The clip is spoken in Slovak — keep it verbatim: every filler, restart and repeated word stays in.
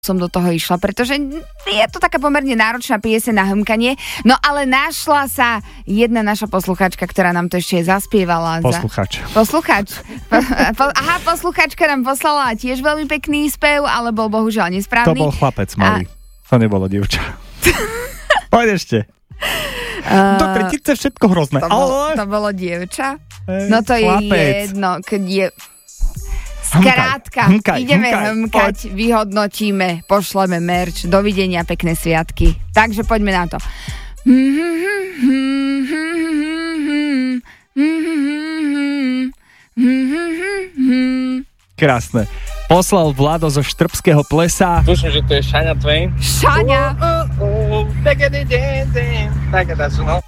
som do toho išla, pretože je to taká pomerne náročná pieseň na hmkanie, no ale našla sa jedna naša posluchačka, ktorá nám to ešte zaspievala. Posluchač. Za... Posluchač. Po, po, aha, posluchačka nám poslala tiež veľmi pekný spev, ale bol bohužiaľ nesprávny. To bol chlapec malý, A... to nebolo dievča. Poď ešte. Uh, do tretice všetko hrozné. To, ale... bol, to bolo dievča? Hey, no to chlapec. Je jedno, keď je... Skrátka, hmkaj, ideme hmkaj, hmkať, poď. Vyhodnotíme, pošleme merch, dovidenia, pekné sviatky. Takže poďme na to. Krásne. Poslal Vlado zo Štrbského plesa. Tuším, že to je Shania Twain. Shania. Oh, oh, oh, tak je to, no.